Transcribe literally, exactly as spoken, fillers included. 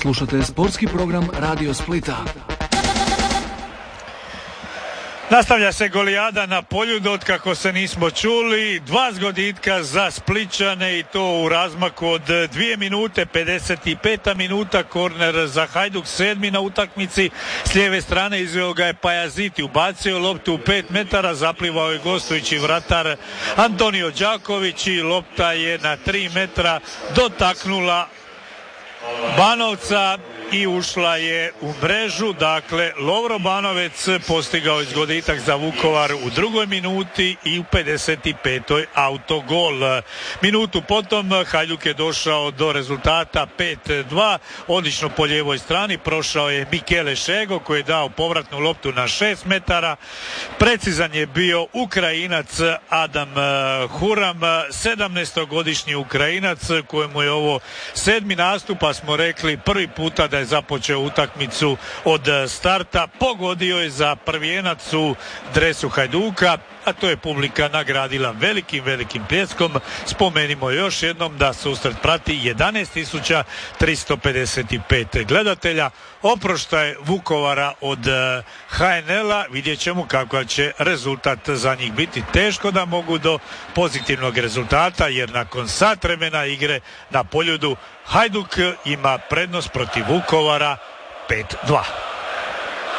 Slušate sportski program Radio Splita. Nastavlja se golijada na Poljudu, otkako se nismo čuli. Dva zgoditka za Splićane i to u razmaku od dvije minute, pedeset peta minuta, korner za Hajduk, sedmi na utakmici. S lijeve strane izveo ga je Pajaziti, ubacio loptu u pet metara, zaplivao je gostujući vratar Antonio Đaković i lopta je na tri metra dotaknula Banovca i ušla je u mrežu. Dakle, Lovro Banovec postigao je zgoditak za Vukovar u drugoj minuti i u pedeset petoj autogol. Minutu potom Hajduk je došao do rezultata pet dva. Odlično po lijevoj strani prošao je Mikele Šego koji je dao povratnu loptu na šest metara. Precizan je bio Ukrajinac Adam Huram, sedamnaestogodišnji Ukrajinac kojemu je ovo sedmi nastup, pa smo rekli prvi puta da je započeo utakmicu od starta. Pogodio je za prvijenac u dresu Hajduka, a to je publika nagradila velikim, velikim pljeskom. Spomenimo još jednom da susret prati jedanaest tisuća tristo pedeset pet gledatelja. Oproštaj Vukovara od ha en el-a, vidjet ćemo kakav će rezultat za njih biti. Teško da mogu do pozitivnog rezultata, jer nakon sat vremena igre na Poljudu Hajduk ima prednost protiv Vukovara pet dva.